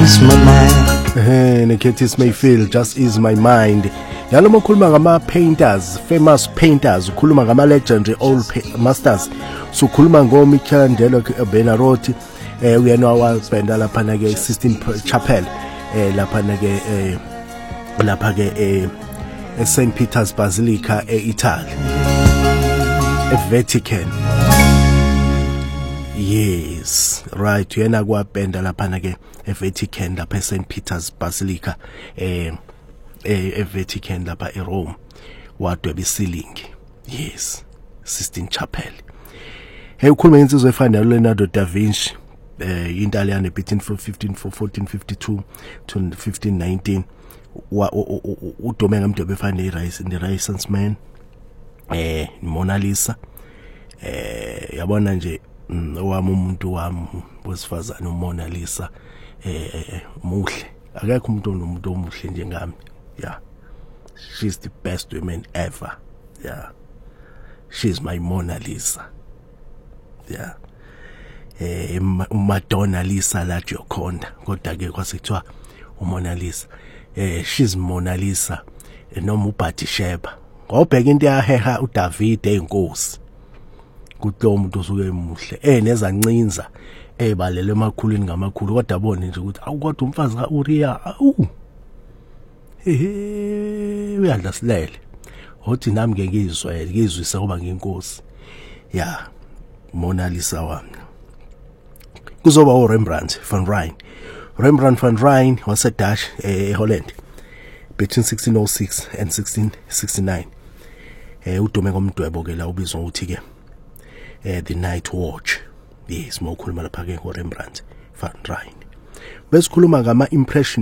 ease my mind. Curtis Mayfield, just ease my mind. Yaloma ukhuluma ngama painters, famous painters, ukhuluma ngama legendary old masters. So ukhuluma ngo Michelangelo Buonarroti, uyena wabhenda lapha na ke Sistine Chapel, lapha na ke St Peter's Basilica Italy, Vatican. Yes, right. Uyena kwabhenda lapha na ke Vatican lapha St Peter's Basilica Vatican lapha eRome, wadweba isilingi. Yes, Sistine Chapel. Ukhuluma ngensizwe efana Leonardo da Vinci, Italian between 1452 to 1519. Udome ngamdwebo efana the Renaissance Man, Mona Lisa. Yabona nje owami umuntu wami wesifazana uMona Lisa, muhle, akekho umuntu omuhle njengami. Yeah, she's the best woman ever. Yeah, she's my Mona Lisa. Yeah, Madonna Lisa la Gioconda, kodwa ke kwasekuthiwa uMona Lisa. She's Mona Lisa noma uBathsheba. Ngobheka into yaheha uDavid eyinkosi, kulo umuntu osuke emuhle nezancinza ebalele emakhulwini ngamakhulu, kodwa abone nje ukuthi awukodwa umfazi kaUria uyadlasilele othi nami ngeke ngizwise kuba nginkosi. Yeah, Mona Lisa wami. Kuzoba uRembrandt van Rijn. Rembrandt van Rijn was a Dutch Holland between 1606 and 1669. Udume ngomdwebo ke la ubizwa ukuthi ke The Night Watch. Yes, mokhuluma lapha ke ngoRembrandt van Rijn. Besikhuluma ngama impression